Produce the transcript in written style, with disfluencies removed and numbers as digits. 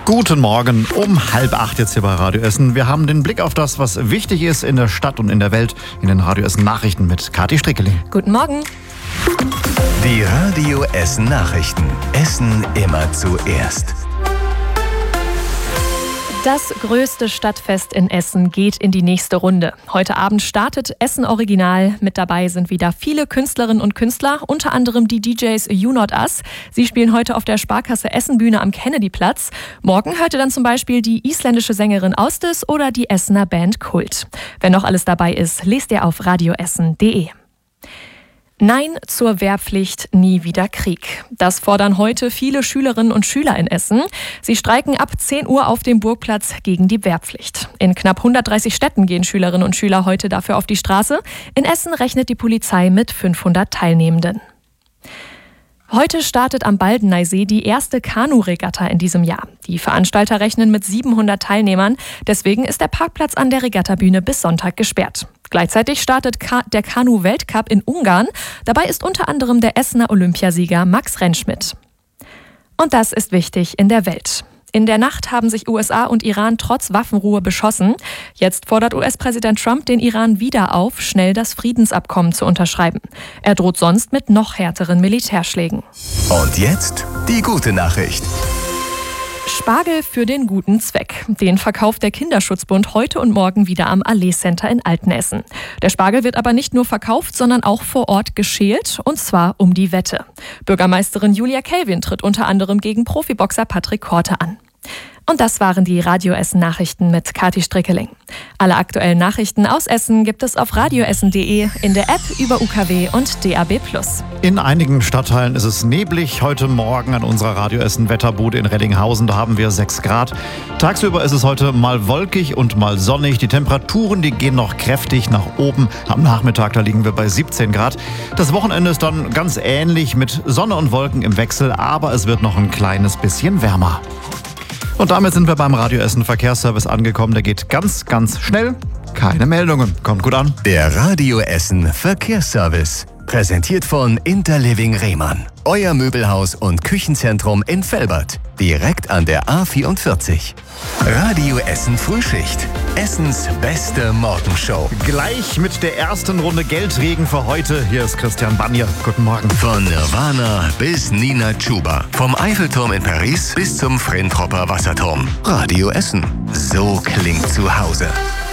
Guten Morgen, um 7:30 jetzt hier bei Radio Essen. Wir haben den Blick auf das, was wichtig ist in der Stadt und in der Welt, in den Radio Essen Nachrichten mit Kathi Strickeling. Guten Morgen. Die Radio Essen Nachrichten. Essen immer zuerst. Das größte Stadtfest in Essen geht in die nächste Runde. Heute Abend startet Essen Original. Mit dabei sind wieder viele Künstlerinnen und Künstler, unter anderem die DJs You Not Us. Sie spielen heute auf der Sparkasse Essen Bühne am Kennedyplatz. Morgen hört ihr dann zum Beispiel die isländische Sängerin Austis oder die Essener Band Kult. Wenn noch alles dabei ist, lest ihr auf radioessen.de. Nein zur Wehrpflicht, nie wieder Krieg. Das fordern heute viele Schülerinnen und Schüler in Essen. Sie streiken ab 10 Uhr auf dem Burgplatz gegen die Wehrpflicht. In knapp 130 Städten gehen Schülerinnen und Schüler heute dafür auf die Straße. In Essen rechnet die Polizei mit 500 Teilnehmenden. Heute startet am Baldeneysee die erste Kanu-Regatta in diesem Jahr. Die Veranstalter rechnen mit 700 Teilnehmern. Deswegen ist der Parkplatz an der Regattabühne bis Sonntag gesperrt. Gleichzeitig startet der Kanu-Weltcup in Ungarn. Dabei ist unter anderem der Essener Olympiasieger Max Rentschmidt. Und das ist wichtig in der Welt. In der Nacht haben sich USA und Iran trotz Waffenruhe beschossen. Jetzt fordert US-Präsident Trump den Iran wieder auf, schnell das Friedensabkommen zu unterschreiben. Er droht sonst mit noch härteren Militärschlägen. Und jetzt die gute Nachricht. Spargel für den guten Zweck. Den verkauft der Kinderschutzbund heute und morgen wieder am Allee Center in Altenessen. Der Spargel wird aber nicht nur verkauft, sondern auch vor Ort geschält, und zwar um die Wette. Bürgermeisterin Julia Kelvin tritt unter anderem gegen Profiboxer Patrick Korte an. Und das waren die Radio Essen Nachrichten mit Kathi Strickeling. Alle aktuellen Nachrichten aus Essen gibt es auf radioessen.de, in der App, über UKW und DAB+. In einigen Stadtteilen ist es neblig. Heute Morgen an unserer Radio Essen Wetterbude in Reddinghausen, da haben wir 6 Grad. Tagsüber ist es heute mal wolkig und mal sonnig. Die Temperaturen, die gehen noch kräftig nach oben. Am Nachmittag, da liegen wir bei 17 Grad. Das Wochenende ist dann ganz ähnlich mit Sonne und Wolken im Wechsel, aber es wird noch ein kleines bisschen wärmer. Und damit sind wir beim Radio Essen Verkehrsservice angekommen. Der geht ganz, ganz schnell. Keine Meldungen. Kommt gut an. Der Radio Essen Verkehrsservice. Präsentiert von Interliving Rehmann. Euer Möbelhaus und Küchenzentrum in Velbert. Direkt an der A44. Radio Essen Frühschicht. Essens beste Morgenshow. Gleich mit der ersten Runde Geldregen für heute. Hier ist Christian Banier. Guten Morgen. Von Nirvana bis Nina Chuba. Vom Eiffelturm in Paris bis zum Frentropper Wasserturm. Radio Essen. So klingt zu Hause.